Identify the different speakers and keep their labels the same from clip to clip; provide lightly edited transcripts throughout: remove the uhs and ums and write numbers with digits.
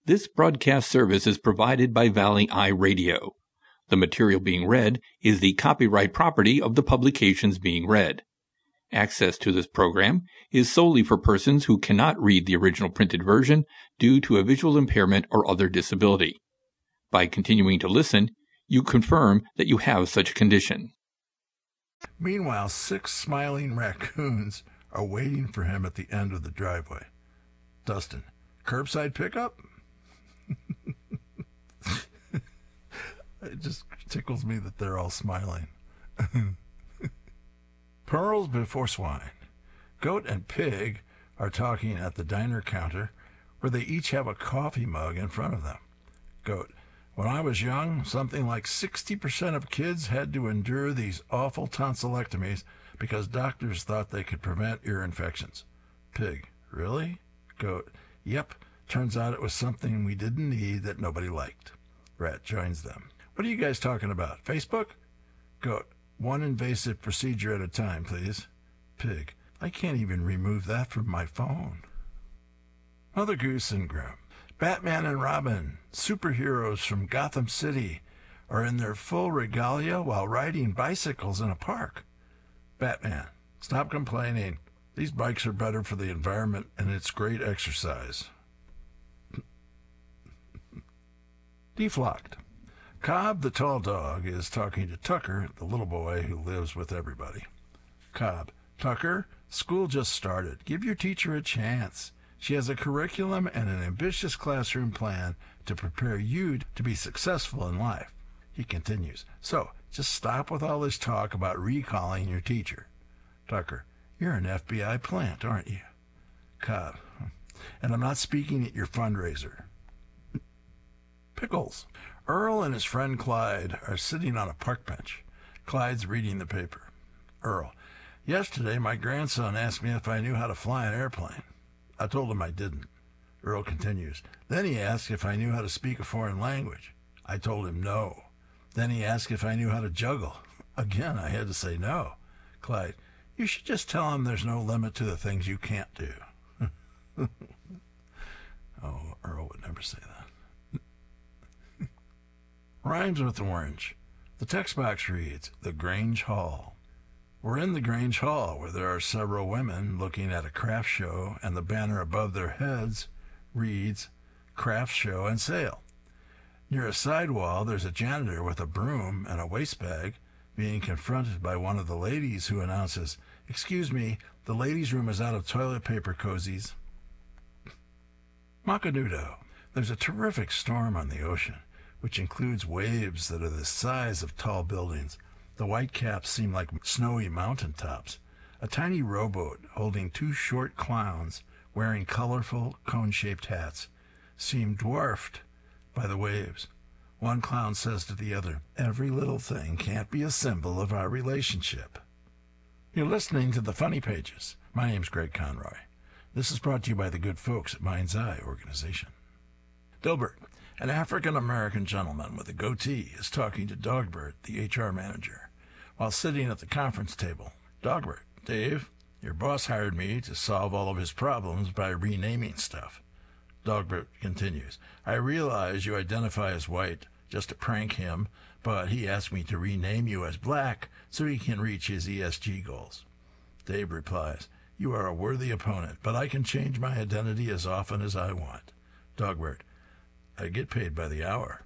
Speaker 1: This broadcast service is provided by Valley Eye Radio. The material being read is the copyright property of the publications being read. Access to this program is solely for persons who cannot read the original printed version due to a visual impairment or other disability. By continuing to listen, you confirm that you have such a condition.
Speaker 2: Meanwhile, 6 smiling raccoons are waiting for him at the end of the driveway. Dustin, curbside pickup? It just tickles me that they're all smiling. Pearls before swine. Goat and pig are talking at the diner counter where they each have a coffee mug in front of them. Goat, when I was young, something like 60% of kids had to endure these awful tonsillectomies because doctors thought they could prevent ear infections. Pig, really? Goat, yep, turns out it was something we didn't need that nobody liked. Rat joins them. What are you guys talking about, Facebook? Goat, one invasive procedure at a time, please. Pig, I can't even remove that from my phone. Mother Goose and Grim. Batman and Robin, superheroes from Gotham City, are in their full regalia while riding bicycles in a park. Batman, stop complaining. These bikes are better for the environment and it's great exercise. Deflocked. Cobb, the tall dog, is talking to Tucker, the little boy who lives with everybody. Cobb, Tucker, school just started. Give your teacher a chance. She has a curriculum and an ambitious classroom plan to prepare you to be successful in life. He continues, so just stop with all this talk about recalling your teacher. Tucker, you're an FBI plant, aren't you? Cobb, and I'm not speaking at your fundraiser. Pickles. Earl and his friend Clyde are sitting on a park bench. Clyde's reading the paper. Earl, yesterday my grandson asked me if I knew how to fly an airplane. I told him I didn't. Earl continues. Then he asked if I knew how to speak a foreign language. I told him no. Then he asked if I knew how to juggle. Again, I had to say no. Clyde, you should just tell him there's no limit to the things you can't do. Oh, Earl would never say that. Rhymes with orange. The text box reads, The Grange Hall. We're in the Grange Hall, where there are several women looking at a craft show, and the banner above their heads reads, Craft Show and Sale. Near a side wall, there's a janitor with a broom and a waste bag being confronted by one of the ladies who announces, Excuse me, the ladies' room is out of toilet paper cozies. Macanudo. There's a terrific storm on the ocean, which includes waves that are the size of tall buildings. The white caps seem like snowy mountaintops. A tiny rowboat holding 2 short clowns wearing colorful cone-shaped hats seem dwarfed by the waves. One clown says to the other, Every little thing can't be a symbol of our relationship. You're listening to the Funny Pages. My name's Greg Conroy. This is brought to you by the good folks at Mind's Eye Organization. Dilbert, an African-American gentleman with a goatee, is talking to Dogbert, the HR manager, while sitting at the conference table. Dogbert, Dave, your boss hired me to solve all of his problems by renaming stuff. Dogbert continues, I realize you identify as white just to prank him, but he asked me to rename you as black so he can reach his ESG goals. Dave replies, You are a worthy opponent, but I can change my identity as often as I want. Dogbert, I get paid by the hour.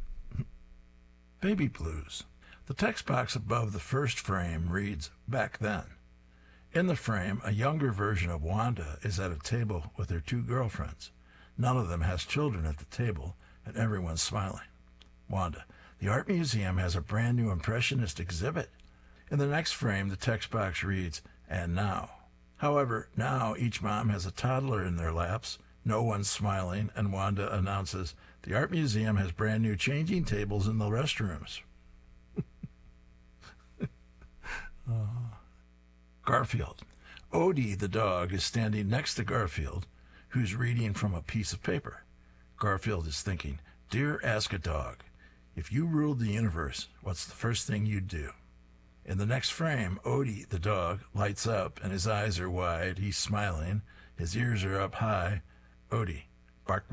Speaker 2: Baby Blues. The text box above the first frame reads, Back Then. In the frame, a younger version of Wanda is at a table with her 2 girlfriends. None of them has children at the table, and everyone's smiling. Wanda, the art museum has a brand new Impressionist exhibit. In the next frame, the text box reads, And now. However, now each mom has a toddler in their laps, no one's smiling, and Wanda announces, The art museum has brand new changing tables in the restrooms. Garfield. Odie, the dog, is standing next to Garfield, who's reading from a piece of paper. Garfield is thinking, Dear Ask-A-Dog, if you ruled the universe, what's the first thing you'd do? In the next frame, Odie, the dog, lights up and his eyes are wide. He's smiling. His ears are up high. Odie,